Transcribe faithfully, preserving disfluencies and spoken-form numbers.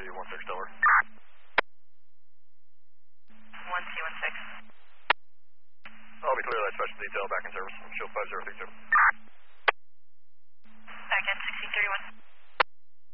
you one six over. one T one six. I'll be clear that special detail back in service. Shield five zero three two.